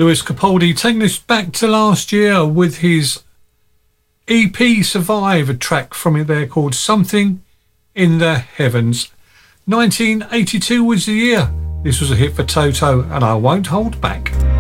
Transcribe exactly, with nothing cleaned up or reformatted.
Lewis Capaldi taking us back to last year with his E P Survive, a track from it there called Something in the Heavens. nineteen eighty-two was the year. This was a hit for Toto, and I Won't Hold Back.